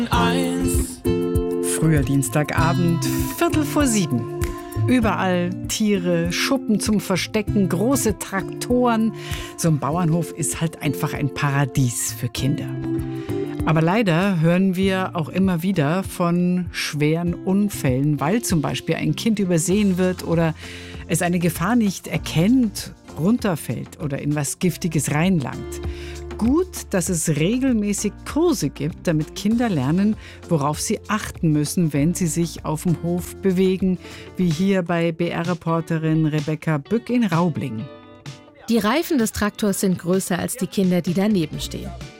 Eins. Früher Dienstagabend, 6:15. Überall Tiere, Schuppen zum Verstecken, große Traktoren. So ein Bauernhof ist halt einfach ein Paradies für Kinder. Aber leider hören wir auch immer wieder von schweren Unfällen, weil zum Beispiel ein Kind übersehen wird oder es eine Gefahr nicht erkennt, runterfällt oder in was Giftiges reinlangt. Gut, dass es regelmäßig Kurse gibt, damit Kinder lernen, worauf sie achten müssen, wenn sie sich auf dem Hof bewegen, wie hier bei BR-Reporterin Rebecca Bück in Raublingen. Die Reifen des Traktors sind größer als die Kinder, die daneben stehen.